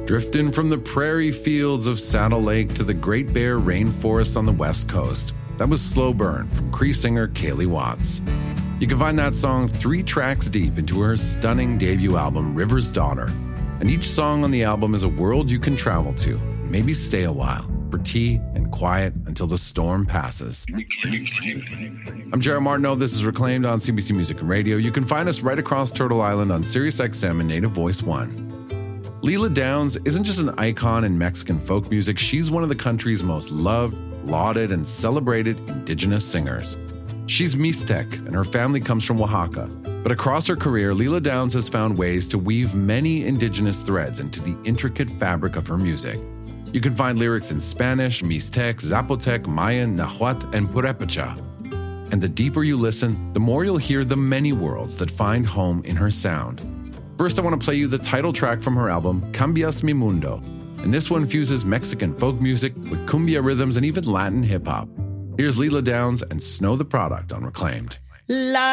Drifting from the prairie fields of Saddle Lake to the Great Bear Rainforest on the West Coast. That was Slow Burn from Cree singer Kaylee Watts. You can find that song 3 tracks deep into her stunning debut album, River's Daughter. And each song on the album is a world you can travel to, and maybe stay a while, for tea and quiet until the storm passes. I'm Jared Martineau. This is Reclaimed on CBC Music and Radio. You can find us right across Turtle Island on SiriusXM and Native Voice 1. Leela Downs isn't just an icon in Mexican folk music, she's one of the country's most loved, lauded, and celebrated indigenous singers. She's Mixtec, and her family comes from Oaxaca. But across her career, Leela Downs has found ways to weave many indigenous threads into the intricate fabric of her music. You can find lyrics in Spanish, Mixtec, Zapotec, Mayan, Nahuatl, and Purépecha. And the deeper you listen, the more you'll hear the many worlds that find home in her sound. First, I want to play you the title track from her album, Cambias Mi Mundo. And this one fuses Mexican folk music with cumbia rhythms and even Latin hip-hop. Here's Leela Downs and Snow the Product on Reclaimed.